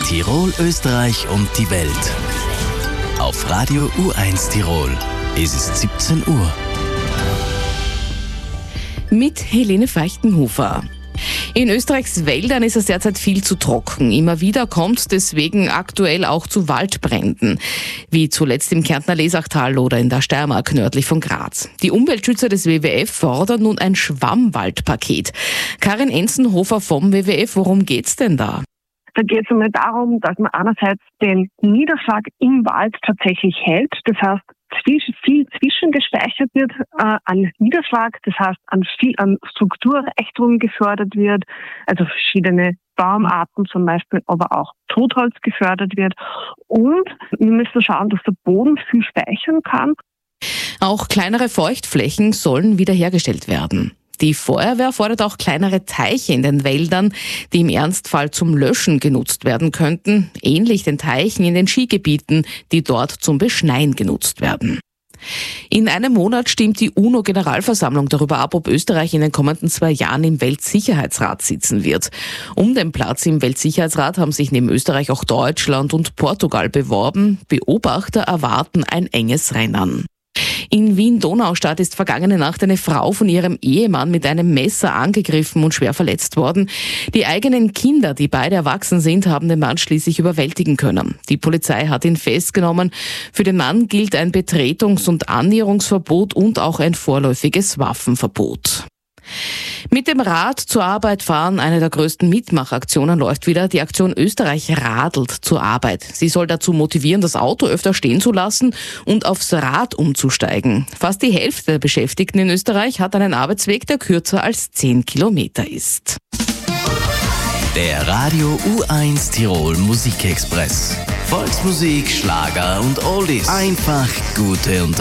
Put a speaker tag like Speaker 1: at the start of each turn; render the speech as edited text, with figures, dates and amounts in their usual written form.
Speaker 1: Tirol, Österreich und die Welt. Auf Radio U1 Tirol. Es ist 17 Uhr.
Speaker 2: Mit Helene Feichtenhofer. In Österreichs Wäldern ist es derzeit viel zu trocken. Immer wieder kommt es deswegen aktuell auch zu Waldbränden, wie zuletzt im Kärntner Lesachtal oder in der Steiermark nördlich von Graz. Die Umweltschützer des WWF fordern nun ein Schwammwaldpaket. Karin Enzenhofer vom WWF, worum geht's denn da?
Speaker 3: Da geht es einmal darum, dass man einerseits den Niederschlag im Wald tatsächlich hält. Das heißt, viel zwischengespeichert wird an Niederschlag, das heißt an Strukturerechterung gefördert wird, also verschiedene Baumarten zum Beispiel, aber auch Totholz gefördert wird. Und wir müssen schauen, dass der Boden viel speichern kann.
Speaker 2: Auch kleinere Feuchtflächen sollen wiederhergestellt werden. Die Feuerwehr fordert auch kleinere Teiche in den Wäldern, die im Ernstfall zum Löschen genutzt werden könnten, ähnlich den Teichen in den Skigebieten, die dort zum Beschneien genutzt werden. In einem Monat stimmt die UNO-Generalversammlung darüber ab, ob Österreich in den kommenden 2 Jahren im Weltsicherheitsrat sitzen wird. Um den Platz im Weltsicherheitsrat haben sich neben Österreich auch Deutschland und Portugal beworben. Beobachter erwarten ein enges Rennen. In Wien-Donaustadt ist vergangene Nacht eine Frau von ihrem Ehemann mit einem Messer angegriffen und schwer verletzt worden. Die eigenen Kinder, die beide erwachsen sind, haben den Mann schließlich überwältigen können. Die Polizei hat ihn festgenommen. Für den Mann gilt ein Betretungs- und Annäherungsverbot und auch ein vorläufiges Waffenverbot. Mit dem Rad zur Arbeit fahren, eine der größten Mitmachaktionen, läuft wieder. Die Aktion Österreich radelt zur Arbeit. Sie soll dazu motivieren, das Auto öfter stehen zu lassen und aufs Rad umzusteigen. Fast die Hälfte der Beschäftigten in Österreich hat einen Arbeitsweg, der kürzer als 10 Kilometer ist.
Speaker 1: Der Radio U1 Tirol Musikexpress. Volksmusik, Schlager und Oldies. Einfach gute